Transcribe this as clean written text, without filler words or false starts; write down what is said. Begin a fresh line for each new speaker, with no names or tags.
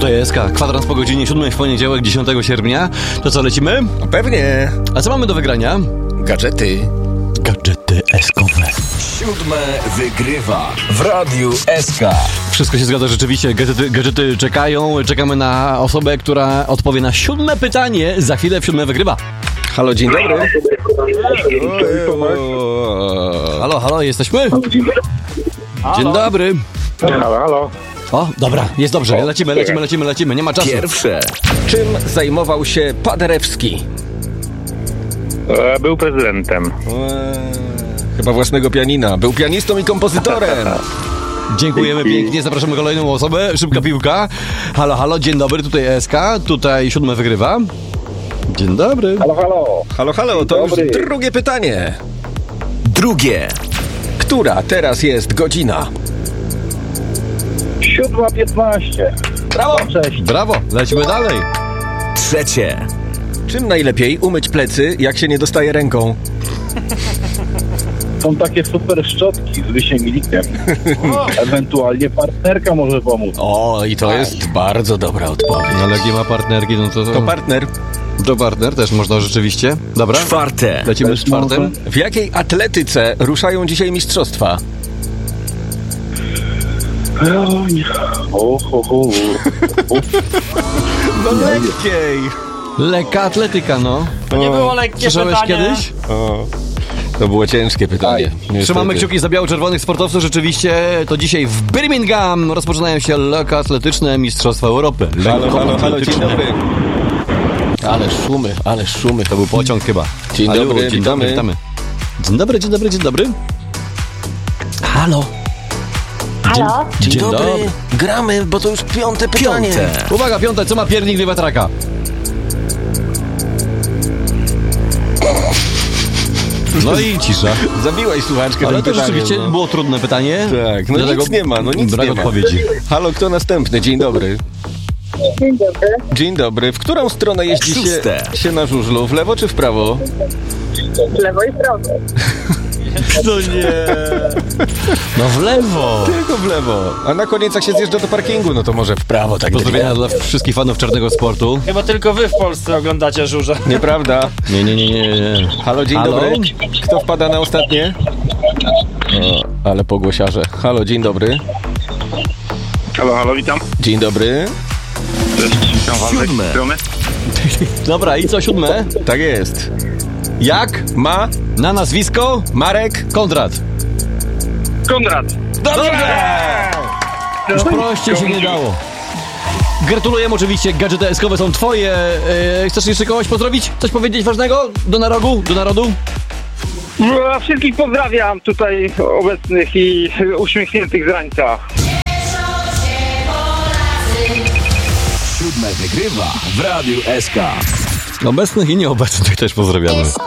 JSK, kwadrans po godzinie 7 w poniedziałek 10 sierpnia. To co, lecimy?
Pewnie.
A co mamy do wygrania?
Gadżety.
Gadżety eskowe.
7 wygrywa w Radiu SK.
Wszystko się zgadza rzeczywiście, gadżety czekają. Czekamy na osobę, która odpowie na 7 pytanie. Za chwilę w 7 wygrywa.
Halo, dzień dobry.
Halo, jesteśmy? Dzień dobry.
Halo.
O, dobra, jest dobrze, lecimy, nie ma czasu.
Pierwsze. Czym zajmował się Paderewski?
Był prezydentem.
Chyba własnego pianina. Był pianistą i kompozytorem.
Dziękujemy pięknie, zapraszamy kolejną osobę. Szybka piłka. Halo, dzień dobry, tutaj SK, tutaj 7 wygrywa. Dzień dobry.
Halo, to już drugie pytanie.
Drugie.
Która teraz jest godzina?
7:15.
Brawo!
Cześć.
Brawo, lecimy dalej.
Trzecie.
Czym najlepiej umyć plecy, jak się nie dostaje ręką?
Są takie super szczotki z wysięgnikiem. Ewentualnie partnerka może pomóc.
O, i to jest bardzo dobra odpowiedź.
Ale jak nie ma partnerki, no to...
To partner.
To partner też można rzeczywiście. Dobra,
Czwarte.
lecimy z czwartym.
W jakiej atletyce ruszają dzisiaj mistrzostwa? No lekkiej.
Lekka atletyka, no.
To nie było lekkie
Słyszałeś
pytanie.
kiedyś?
To było ciężkie pytanie.
Trzymamy kciuki za biało-czerwonych sportowców. Rzeczywiście to dzisiaj w Birmingham rozpoczynają się lekkoatletyczne Mistrzostwa Europy.
Halo, dzień dobry.
Ale szumy. To był pociąg chyba.
Dzień dobry,
witamy. Dzień dobry. Halo.
Halo?
Dzień
dobry.
Gramy, bo to już piąte pytanie.
Uwaga, piąte, co ma piernik wiatraka? No i cisza.
Zabiłeś słuchaczkę
Ale
tym
to
pytaniem,
rzeczywiście
no.
było trudne pytanie.
Tak, no
Dlatego
nic nie ma,
brak
nie ma.
odpowiedzi.
Halo, kto następny? Dzień dobry.
Dzień dobry.
Dzień dobry. W którą stronę jeździ
Szóste.
się na żużlu? W lewo czy w prawo?
W lewo i w prawo.
No nie. No w lewo.
Tylko w lewo. A na koniec jak się zjeżdża do parkingu, no to może w prawo, tak
Pozdrowienia dla wszystkich fanów czarnego sportu.
Chyba tylko wy w Polsce oglądacie żurze.
Nieprawda.
Nie.
Halo, dzień
Halo?
dobry. Kto wpada na ostatnie? O, ale pogłosiarze. Halo, dzień dobry.
Halo, witam.
Dzień dobry.
Witam was.
Siódme.
Dobra, i co, 7?
Tak jest.
Jak? Na nazwisko?
Marek.
Konrad.
Konrad.
Już prościej się nie dało. Gratulujemy oczywiście, gadżety eskowe są twoje. Chcesz jeszcze kogoś pozdrowić? Coś powiedzieć ważnego? Do narodu?
No, wszystkich pozdrawiam tutaj obecnych i uśmiechniętych z rańca.
7 wygrywa w Radiu SK.
Obecnych i nieobecnych też pozdrawiamy.